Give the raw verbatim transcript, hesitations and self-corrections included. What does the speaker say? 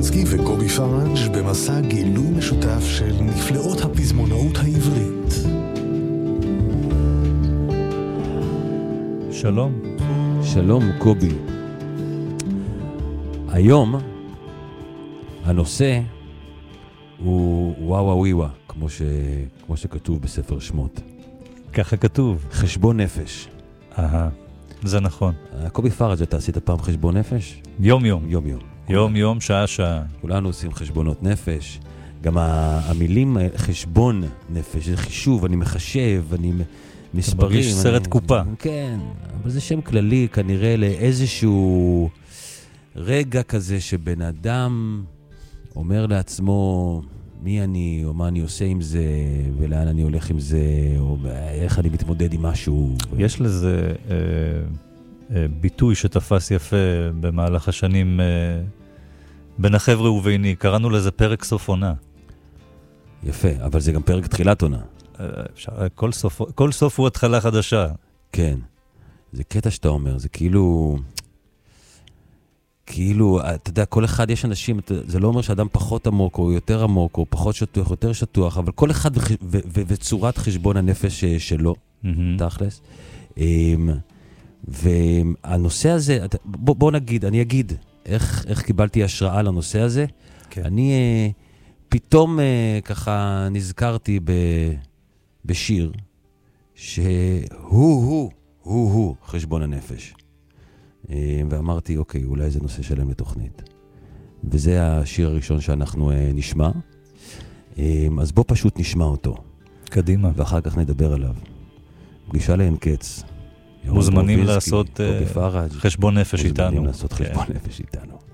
לובינסקי וקובי פראג' במסע גילוי משותף של נפלאות הפזמונאות העברית. שלום. שלום קובי. היום הנושא הוא וואו וואו וואו, כמו ש... כמו שכתוב בספר שמות. ככה כתוב. חשבון נפש. אהה, זה נכון. קובי פראג', אתה עשית פעם חשבון נפש? יום יום. יום יום. יום יום, שעה שעה. כולנו עושים חשבונות נפש. גם המילים חשבון נפש, זה חישוב, אני מחשב, אני מספרים. אתה מרגיש סרט אני... קופה. כן, אבל זה שם כללי כנראה לאיזשהו רגע כזה שבן אדם אומר לעצמו מי אני, או מה אני עושה עם זה, ולאן אני הולך עם זה, או איך אני מתמודד עם משהו. יש לזה אה, אה, ביטוי שתפס יפה במהלך השנים אה, בין החבר'ה וביני, קראנו לזה פרק סוף עונה. יפה, אבל זה גם פרק תחילת עונה. אה, אפשר, כל סוף, כל סוף הוא התחלה חדשה. כן, זה קטע שאתה אומר, זה כאילו... כאילו, אתה יודע, כל אחד, יש אנשים, זה לא אומר שאדם פחות עמוק, או יותר עמוק, או פחות שטוח, יותר שטוח, אבל כל אחד ו- ו- ו- וצורת חשבון הנפש שלו, mm-hmm. תכלס. והנושא הזה, בוא, בוא נגיד, אני אגיד, איך, איך קיבלתי השראה לנושא הזה. כן. אני פתאום ככה נזכרתי ב, בשיר, שהוא, הוא, הוא, הוא, חשבון הנפש. ואמרתי, אוקיי, אולי זה נושא שלם לתוכנית. וזה השיר הראשון שאנחנו נשמע. אז בוא פשוט נשמע אותו. קדימה. ואחר כך נדבר עליו. פגישה לאין קץ. מוזמנים לעשות חשבון נפש איתנו. מוזמנים לעשות חשבון נפש איתנו.